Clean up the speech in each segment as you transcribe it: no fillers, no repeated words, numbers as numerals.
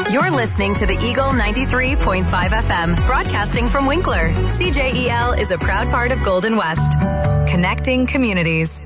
You're listening to the Eagle 93.5 FM, broadcasting from Winkler. CJEL is a proud part of Golden West. Connecting communities.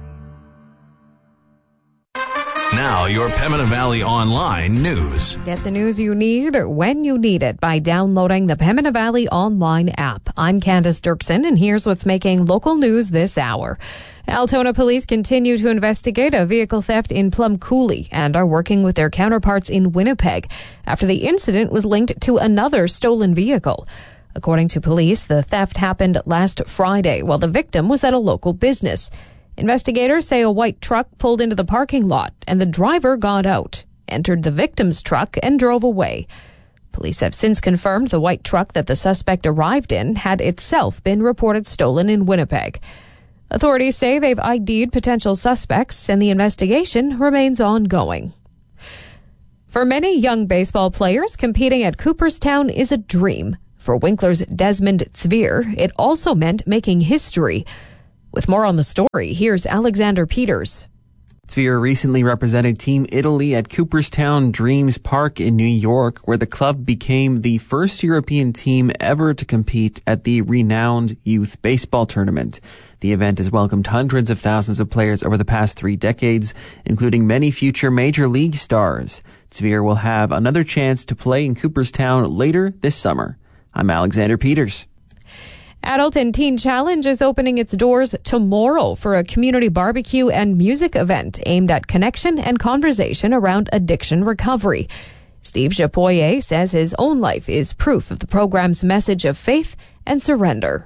Now, your Pembina Valley Online news. Get the news you need when you need it by downloading the Pembina Valley Online app. I'm Candace Dirksen, and here's what's making local news this hour. Altona police continue to investigate a vehicle theft in Plum Coulee and are working with their counterparts in Winnipeg after the incident was linked to another stolen vehicle. According to police, the theft happened last Friday while the victim was at a local business. Investigators say a white truck pulled into the parking lot and the driver got out, entered the victim's truck and drove away. Police have since confirmed the white truck that the suspect arrived in had itself been reported stolen in Winnipeg. Authorities say they've ID'd potential suspects and the investigation remains ongoing. For many young baseball players, competing at Cooperstown is a dream. For Winkler's Desmond Zveer, it also meant making history. With more on the story, here's Alexander Peters. Zveer recently represented Team Italy at Cooperstown Dreams Park in New York, where the club became the first European team ever to compete at the renowned youth baseball tournament. The event has welcomed hundreds of thousands of players over the past 3 decades, including many future major league stars. Zveer will have another chance to play in Cooperstown later this summer. I'm Alexander Peters. Adult and Teen Challenge is opening its doors tomorrow for a community barbecue and music event aimed at connection and conversation around addiction recovery. Steve Japoye says his own life is proof of the program's message of faith and surrender.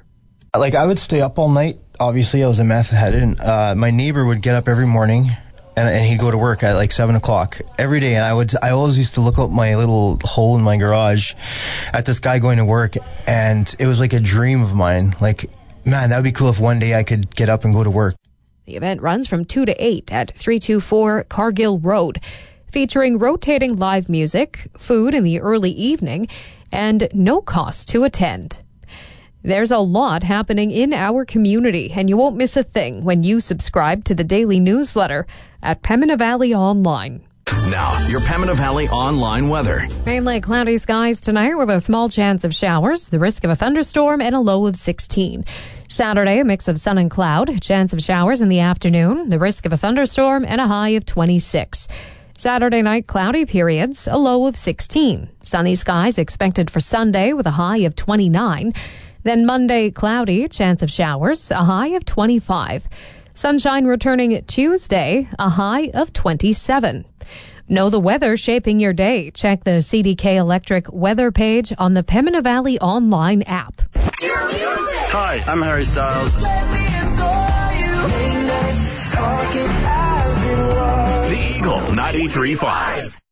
I would stay up all night. Obviously, I was a meth head, and my neighbor would get up every morning, and he'd go to work at 7 o'clock every day. And I always used to look out my little hole in my garage at this guy going to work, and it was like a dream of mine. Man, that would be cool if one day I could get up and go to work. The event runs from 2 to 8 at 324 Cargill Road, featuring rotating live music, food in the early evening, and no cost to attend. There's a lot happening in our community, and you won't miss a thing when you subscribe to the daily newsletter at Pembina Valley Online. Now, your Pembina Valley Online weather. Mainly cloudy skies tonight with a small chance of showers, the risk of a thunderstorm, and a low of 16. Saturday, a mix of sun and cloud, chance of showers in the afternoon, the risk of a thunderstorm, and a high of 26. Saturday night, cloudy periods, a low of 16. Sunny skies expected for Sunday with a high of 29. Then Monday, cloudy, chance of showers, a high of 25. Sunshine returning Tuesday, a high of 27. Know the weather shaping your day. Check the CDK Electric weather page on the Pembina Valley Online app. Hi, I'm Harry Styles. The Eagle 93.5.